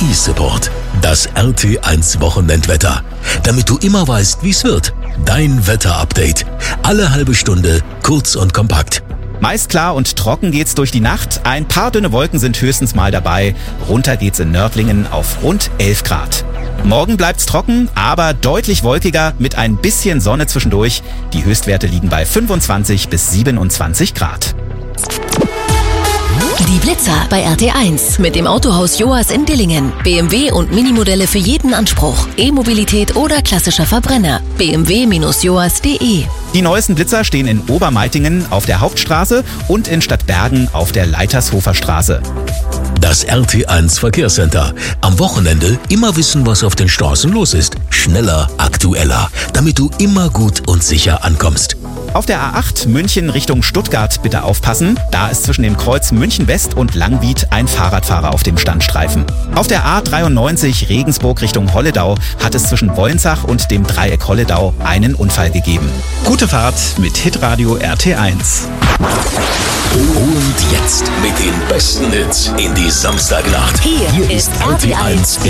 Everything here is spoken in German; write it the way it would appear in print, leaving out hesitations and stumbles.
eSupport. Das RT1 Wochenendwetter. Damit du immer weißt, wie's wird. Dein Wetterupdate. Alle halbe Stunde, kurz und kompakt. Meist klar und trocken geht's durch die Nacht. Ein paar dünne Wolken sind höchstens mal dabei. Runter geht's in Nördlingen auf rund 11 Grad. Morgen bleibt's trocken, aber deutlich wolkiger mit ein bisschen Sonne zwischendurch. Die Höchstwerte liegen bei 25 bis 27 Grad. Die Blitzer bei RT1 mit dem Autohaus Joas in Dillingen. BMW und Minimodelle für jeden Anspruch. E-Mobilität oder klassischer Verbrenner. bmw-joas.de. Die neuesten Blitzer stehen in Obermeitingen auf der Hauptstraße und in Stadtbergen auf der Leitershofer Straße. Das RT1 Verkehrscenter. Am Wochenende immer wissen, was auf den Straßen los ist. Schneller, aktueller, damit du immer gut und sicher ankommst. Auf der A8 München Richtung Stuttgart bitte aufpassen. Da ist zwischen dem Kreuz München West und Langwied ein Fahrradfahrer auf dem Standstreifen. Auf der A93 Regensburg Richtung Holledau hat es zwischen Wollentzach und dem Dreieck Holledau einen Unfall gegeben. Gute Fahrt mit Hitradio RT1. Und jetzt mit den besten Hits in die Samstagnacht. Hier ist RT1